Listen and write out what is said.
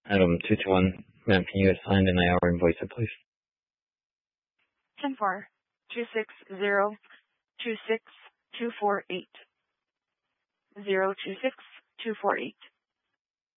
Item 221, ma'am, can you assign an IR invoice, please? 10-4, 260-26248. 026-248.